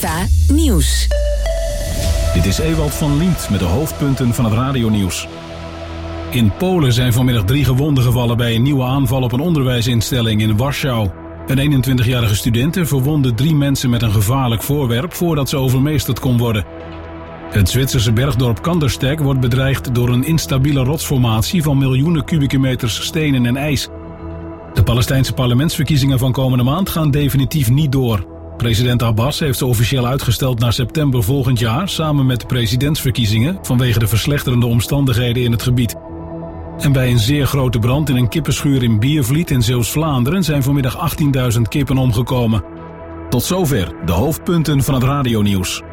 Arriva Nieuws. Dit is Ewald van Liemt met de hoofdpunten van het radionieuws. In Polen zijn vanmiddag 3 gewonden gevallen bij een nieuwe aanval op een onderwijsinstelling in Warschau. Een 21-jarige studente verwondde 3 mensen met een gevaarlijk voorwerp voordat ze overmeesterd kon worden. Het Zwitserse bergdorp Kandersteg wordt bedreigd door een instabiele rotsformatie van miljoenen kubieke meters stenen en ijs. De Palestijnse parlementsverkiezingen van komende maand gaan definitief niet door. President Abbas heeft ze officieel uitgesteld naar september volgend jaar, samen met de presidentsverkiezingen, vanwege de verslechterende omstandigheden in het gebied. En bij een zeer grote brand in een kippenschuur in Biervliet in Zeeuws-Vlaanderen zijn vanmiddag 18.000 kippen omgekomen. Tot zover de hoofdpunten van het radionieuws.